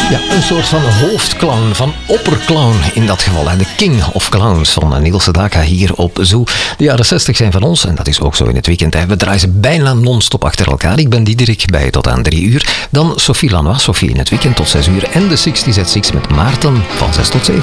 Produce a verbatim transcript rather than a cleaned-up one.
Ja, een soort van hoofdclown, van opperclown in dat geval. Hè. De king of clowns van Niels Sedaka hier op Zoo. De jaren zestig zijn van ons en dat is ook zo in het weekend. Hè. We draaien ze bijna non-stop achter elkaar. Ik ben Diederik bij tot aan drie uur. Dan Sophie Lanois, Sophie in het weekend tot zes uur. En de zestig at zes met Maarten van zes tot zeven.